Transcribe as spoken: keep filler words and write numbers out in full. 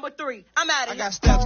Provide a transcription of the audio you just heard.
number three. I'm out of I here. got steps